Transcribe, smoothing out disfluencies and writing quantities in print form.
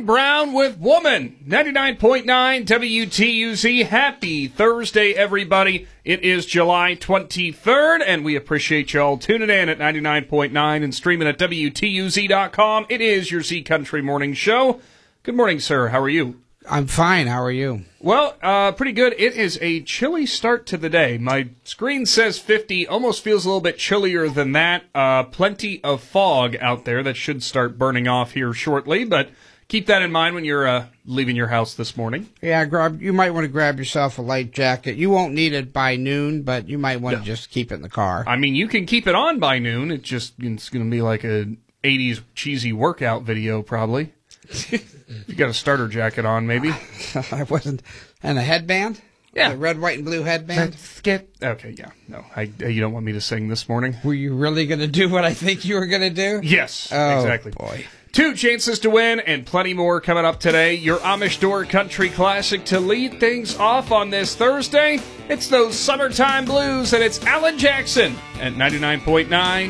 Brown with Woman, 99.9 WTUZ. Happy Thursday, everybody. It is July 23rd, and we appreciate y'all tuning in at 99.9 and streaming at WTUZ.com. It is your Z Country Morning Show. Good morning, sir. How are you? I'm fine. How are you? Well, pretty good. It is a chilly start to the day. My screen says 50, almost feels a little bit chillier than that. Plenty of fog out there that should start burning off here shortly, but keep that in mind when you're leaving your house this morning. Yeah, you might want to grab yourself a light jacket. You won't need it by noon, but you might want to just keep it in the car. I mean, you can keep it on by noon. It's going to be like a 80s cheesy workout video, probably. You got a starter jacket on, maybe. I wasn't. And a headband? Yeah. The red, white, and blue headband? Okay, yeah. No, you don't want me to sing this morning? Were you really going to do what I think you were going to do? Yes, oh, exactly. Boy. 2 chances to win and plenty more coming up today. Your Amish Door Country Classic to lead things off on this Thursday. It's those Summertime Blues, and it's Alan Jackson at 99.9